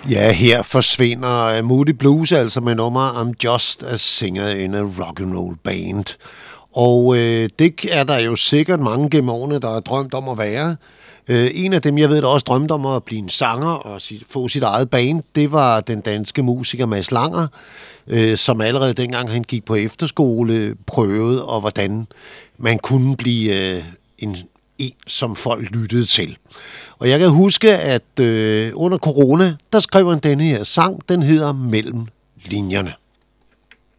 Ja, her forsvinder Moody Blues altså med nummer I'm Just a Singer in a Rock and Roll Band. Og det er der jo sikkert mange gennem årene, der har drømt om at være. En af dem, jeg ved, der også drømte om at blive en sanger og få sit eget band, det var den danske musiker Mads Langer, som allerede dengang han gik på efterskole prøvede, og hvordan man kunne blive en, som folk lyttede til. Og jeg kan huske, at under corona, der skrev han denne her sang, den hedder Mellem Linjerne.